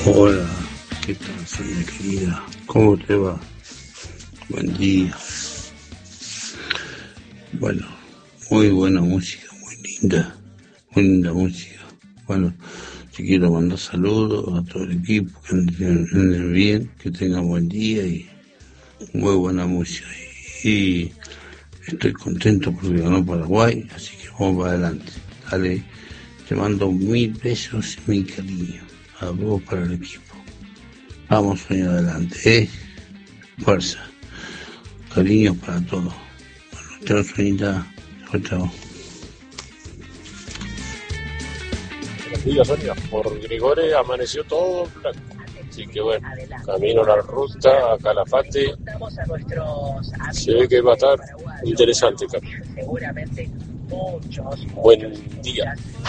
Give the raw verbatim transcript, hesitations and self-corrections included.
Hola, ¿qué tal, Sonia querida? ¿Cómo te va? Buen día. Bueno, muy buena música, muy linda, muy linda música. Bueno, te quiero mandar saludos a todo el equipo, que anden anden bien, que tengan buen día y muy buena música. Y estoy contento porque ganó Paraguay, así que vamos para adelante. Dale, te mando mil besos y mil cariños a vos para el equipo. Vamos, Sonia, adelante, ¿eh? Fuerza, cariños para todos. Bueno, chao, Soñita. Chao, chao. Buenos días, Sonia. Por Grigore amaneció todo blanco. Así que bueno, camino a la ruta a Calafate. Se ve que va a estar interesante el camino. Buen día.